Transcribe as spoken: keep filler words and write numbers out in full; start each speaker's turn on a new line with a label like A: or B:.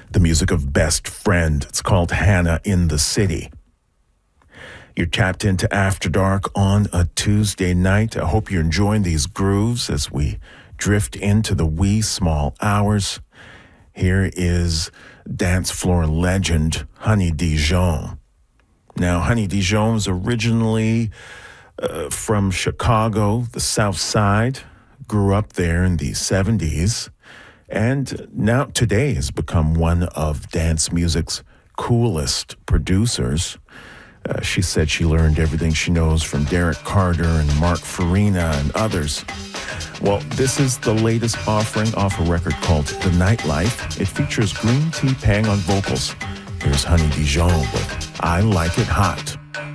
A: the music of Best Friend. It's called Hannah in the City. You're tapped into After Dark on a Tuesday night. I hope you're enjoying these grooves as we drift into the wee small hours. Here is dance floor legend Honey Dijon. Now, Honey Dijon was originally uh, from Chicago, the South Side, grew up there in the seventies, and now today has become one of dance music's coolest producers. Uh, she said she learned everything she knows from Derek Carter and Mark Farina and others. Well, this is the latest offering off a record called The Nightlife. It features Green Tea Pang on vocals. Here's Honey Dijon with I Like It Hot.